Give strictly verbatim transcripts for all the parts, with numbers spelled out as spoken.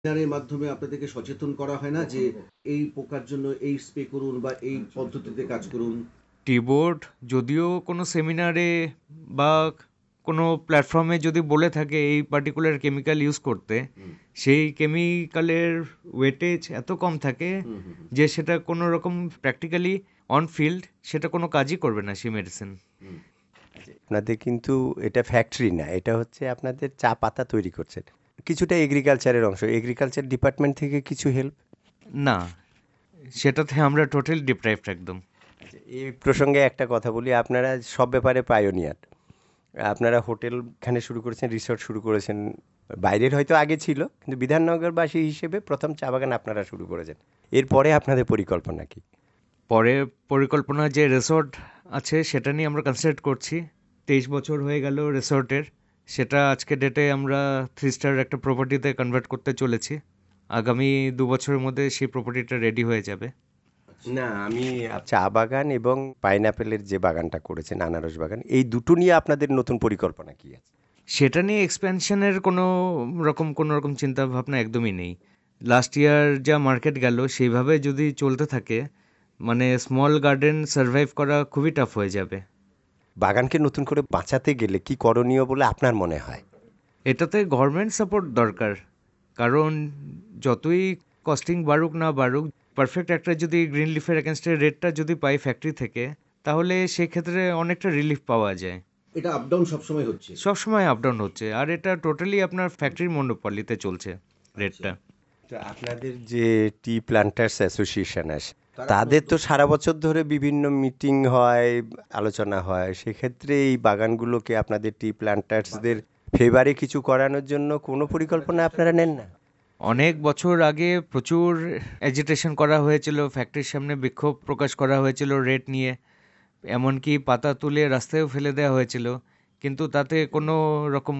সেমিনারের মাধ্যমে আপনাদেরকে সচেতন করা হয় না যে এই পোকার জন্য এই স্প্রে করুন বা এই পদ্ধতিতে কাজ করুন? টি বোর্ড যদিও কোনো সেমিনারে বা কোনো প্ল্যাটফর্মে যদি বলে থাকে এই পার্টিকুলার কেমিক্যাল ইউজ করতে, হুম, সেই কেমিক্যালের ওয়েটেজ এত কম থাকে হুম, হুম, হুম, যে সেটা কোনো রকম প্র্যাকটিক্যালি অন ফিল্ড সেটা কোনো কাজই করবে না সেই মেডিসিন। হুম। আপনাদের কিন্তু এটা ফ্যাক্টরি না, এটা হচ্ছে আপনাদের চা পাতা তৈরি করছেন, কিছুটা এগ্রিকালচারের অংশ। এগ্রিকালচার ডিপার্টমেন্ট থেকে কিছু হেল্প? না, সেটাতে আমরা টোটালি ডিপ্রাইভড একদম। এই প্রসঙ্গে একটা কথা বলি, আপনারা সব ব্যাপারে পায়োনিয়ার। আপনারা হোটেলখানে শুরু করেছেন, রিসর্ট শুরু করেছেন, বাইরের হয়তো আগে ছিল, কিন্তু বিধাননগরবাসী হিসেবে প্রথম চা বাগান আপনারা শুরু করেছেন। এরপরে আপনাদের পরিকল্পনা কি? পরে পরিকল্পনা যে রিসর্ট আছে সেটা নিয়ে আমরা কনসিডার করছি। তেইশ বছর হয়ে গেল রিসর্টের, সেটা আজকে ডেটে আমরা থ্রি স্টার একটা প্রপার্টিতে কনভার্ট করতে চলেছি। আগামী দু বছরের মধ্যে সেই প্রপার্টিটা রেডি হয়ে যাবে। না, আমি চা বাগান এবং পাইনাপেলের যে বাগানটা করেছেন, আনারস বাগান, এই দুটো নিয়ে আপনাদের নতুন পরিকল্পনা কি আছে? সেটা নিয়ে এক্সপ্যানশনের কোনো রকম কোনো রকম চিন্তা ভাবনা একদমই নেই। লাস্ট ইয়ার যা মার্কেট গেল সেইভাবে যদি চলতে থাকে, মানে স্মল গার্ডেন সার্ভাইভ করা খুবই টাফ হয়ে যাবে। বাগানকে নতুন করে বাঁচাতে গেলে কি করণীয় বলে আপনার মনে হয়? এটাতে গভর্নমেন্ট সাপোর্ট দরকার। কারণ যতই কস্টিং বাড়ুক না বাড়ুক, পারফেক্ট একটা যদি গ্রিন লিফের এগেনস্টে রেটটা যদি পাই ফ্যাক্টরি থেকে, তাহলে সেক্ষেত্রে অনেকটা রিলিফ পাওয়া যায়। এটা আপ ডাউন সবসময় হচ্ছে। সবসময় আপ ডাউন হচ্ছে, আর এটা টোটালি আপনার ফ্যাক্টরির মনোপলিতে চলছে আচ্ছা। রেটটা। তো আপনাদের যে টি প্ল্যান্টার্স অ্যাসোসিয়েশন আছে, তারা তাদের তো তো- সারা বছর ধরে বিভিন্ন মিটিং হয়, আলোচনা হয়, সেক্ষেত্রে এই বাগানগুলোকে আপনাদের টি প্ল্যান্টার্সদের ফেভারে কিছু করানোর জন্য কোনো পরিকল্পনা আপনারা নেন না? অনেক বছর আগে প্রচুর এজিটেশন করা হয়েছিল, ফ্যাক্টরির সামনে বিক্ষোভ প্রকাশ করা হয়েছিল রেট নিয়ে, এমনকি পাতা তুলে রাস্তায়ও ফেলে দেওয়া হয়েছিল, কিন্তু তাতে কোনো রকম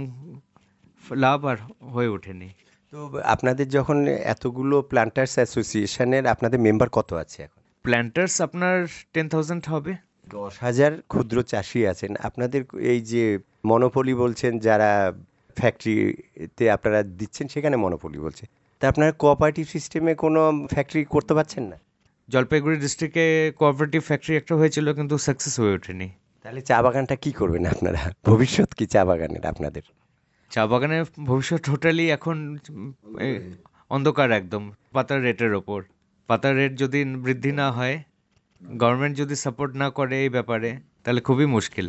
লাভ আর হয়ে ওঠেনি। তো আপনাদের যখন এতগুলো প্ল্যান্টার্স অ্যাসোসিয়েশনের, আপনাদের মেম্বার কত আছে এখন? প্ল্যান্টার্স আপনার টেন থাউজেন্ড হবে। দশ হাজার ক্ষুদ্র চাষি আছেন আপনাদের। এই যে মনোপলি বলছেন, যারা ফ্যাক্টরিতে আপনারা দিচ্ছেন সেখানে মনোপলি বলছে, তা আপনারা কোঅপারেটিভ সিস্টেমে কোনো ফ্যাক্টরি করতে পারছেন না? জলপাইগুড়ি ডিস্ট্রিক্টে কোঅপারেটিভ ফ্যাক্টরি একটা হয়েছিল কিন্তু সাকসেস হয়ে ওঠেনি। তাহলে চা বাগানটা কি করবেন আপনারা? ভবিষ্যৎ কি চা বাগানের আপনাদের? চা বাগানের ভবিষ্যৎ টোটালি এখন উম, এ, অন্ধকার একদম, পাতার রেটের ওপর। পাতার রেট যদি বৃদ্ধি না হয়, গভর্নমেন্ট যদি সাপোর্ট না করে এই ব্যাপারে, তাহলে খুবই মুশকিল।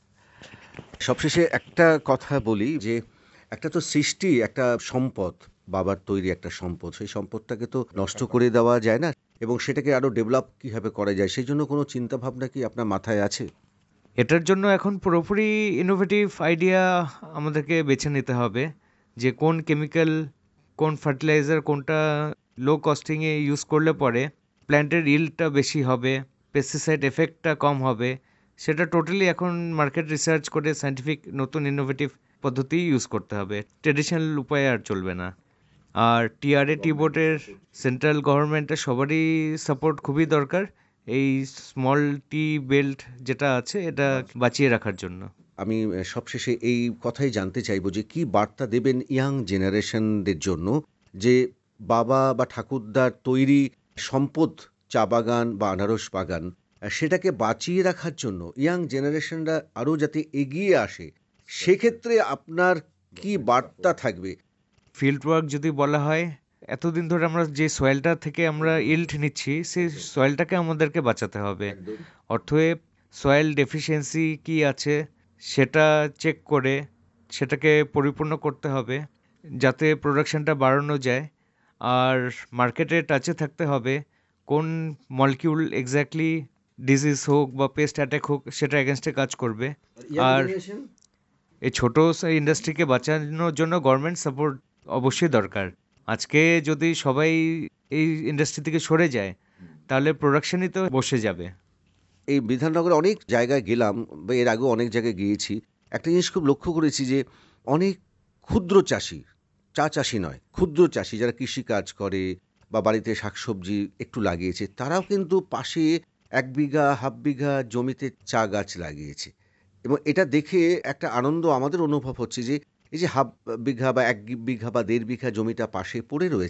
সবশেষে একটা কথা বলি যে একটা তো সৃষ্টি একটা সম্পদ, বাবার তৈরি একটা সম্পদ, সেই সম্পদটাকে তো নষ্ট করে দেওয়া যায় না এবং সেটাকে আরো ডেভেলপ কিভাবে করা যায় সেই জন্য কোনো চিন্তা ভাবনা কি আপনার মাথায় আছে? এটার জন্য এখন পুরোপুরি ইনোভেটিভ আইডিয়া আমাদেরকে বেছে নিতে হবে, যে কোন কেমিক্যাল, কোন ফার্টিলাইজার কোনটা লো কস্টিংয়ে ইউজ করলে পরে প্ল্যান্টের ইল্ডটা বেশি হবে, পেস্টিসাইড এফেক্টটা কম হবে। সেটা টোটালি এখন মার্কেট রিসার্চ করে সায়েন্টিফিক নতুন ইনোভেটিভ পদ্ধতি ইউজ করতে হবে, ট্রেডিশনাল উপায়ে আর চলবে না। আর টিআরএ টি বোর্ডের, সেন্ট্রাল গভর্নমেন্টের সবারই সাপোর্ট খুবই দরকার এই স্মল টি বেল্ট যেটা আছে এটা বাঁচিয়ে রাখার জন্য। আমি আহ, সবশেষে এই কথাই জানতে চাইবো যে কি বার্তা দেবেন ইয়াং জেনারেশনদের জন্য যে বাবা বা ঠাকুরদার তৈরি সম্পদ, চা বাগান বা আনারস বাগান, আহ, সেটাকে বাঁচিয়ে রাখার জন্য ইয়াং জেনারেশনরা আরও যাতে এগিয়ে আসে, সেক্ষেত্রে আপনার কি বার্তা থাকবে? ফিল্ড ওয়ার্ক যদি বলা হয়, এতদিন ধরে আমরা যে সয়েলটা থেকে আমরা ইল্ট নিচ্ছি সেই সয়েলটাকে আমাদেরকে বাঁচাতে হবে। অতএব সয়েল ডেফিসিয়েন্সি কি আছে সেটা চেক করে সেটাকে পরিপূর্ণ করতে হবে যাতে প্রোডাকশনটা বাড়ানো যায়। আর মার্কেটে টাচে থাকতে হবে, কোন মলিকিউল এক্স্যাক্টলি ডিজিজ হোক বা পেস্ট অ্যাটাক হোক সেটা এগেনস্টে কাজ করবে। ইয়াং আর জেনারেশন এই ছোট ইন্ডাস্ট্রিকে বাঁচানোর জন্য গভর্নমেন্ট সাপোর্ট অবশ্যই দরকার। আজকে যদি সবাই এই ইন্ডাস্ট্রি থেকে সরে যায়, তাহলে প্রোডাকশনই তো বসে যাবে। এই বিধাননগরে অনেক জায়গায় গেলাম বা এর আগেও অনেক জায়গায় গিয়েছি, একটা জিনিস খুব লক্ষ্য করেছি যে অনেক ক্ষুদ্র চাষি, চা চাষি নয়, ক্ষুদ্র চাষি যারা কৃষি কাজ করে বা বাড়িতে শাকসবজি একটু লাগিয়েছে, তারাও কিন্তু পাশে এক বিঘা হাফ বিঘা জমিতে চা গাছ লাগিয়েছে এবং এটা দেখে একটা আনন্দ আমাদের অনুভব হচ্ছে যে এই যে হাফ বিঘা বা এক বিঘা বা দেড় বিঘা জমিটা পাশে পড়ে রয়েছে